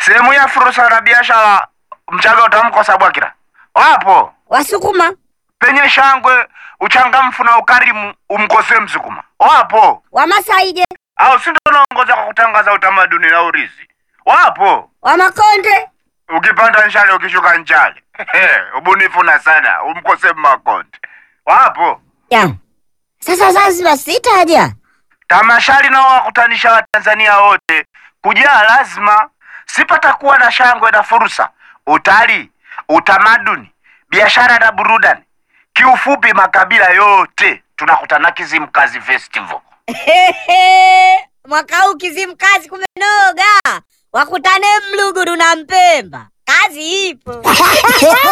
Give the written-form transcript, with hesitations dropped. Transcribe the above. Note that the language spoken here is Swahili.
Sehemu ya fursa na biashara Mchaga utamkosa Bwakira. Wapo Wasukuma penye shangwe, uchangamfu na ukarimu umkose Msukuma. Wapo Wamasai je? au si ndio naongoza kwa kutangaza utamaduni na urithi. Wapo Wamakonde ukipanda Njale ukishuka Njale. Ubunifu na sana umkose Makonde. Wapo ya. Sasa Zanzibar sitaja. Tamashari na wakutanisha Watanzania wote. Kujaa lazima. Sipatakuwa na shangwe na fursa, utalii, utamaduni, biashara na burudani. Kiufupi makabila yote tunakutana Kizimkazi Festival. Mwaka huu Kizimkazi kumenoga. Wakutane Mluguru na Mpemba. Kazi ipo.